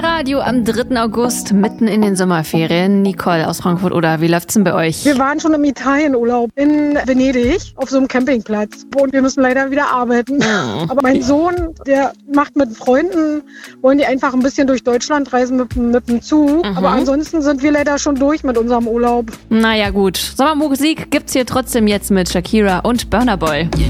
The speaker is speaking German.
Hi-Radio am 3. August, mitten in den Sommerferien. Nicole aus Frankfurt, oder wie läuft's denn bei euch? Wir waren schon im Italienurlaub in Venedig auf so einem Campingplatz. Und wir müssen leider wieder arbeiten. Aber mein Sohn, der macht mit Freunden, wollen die einfach ein bisschen durch Deutschland reisen mit dem Zug. Aber ansonsten sind wir leider schon durch mit unserem Urlaub. Naja gut, Sommermusik gibt's hier trotzdem jetzt mit Shakira und Burna Boy.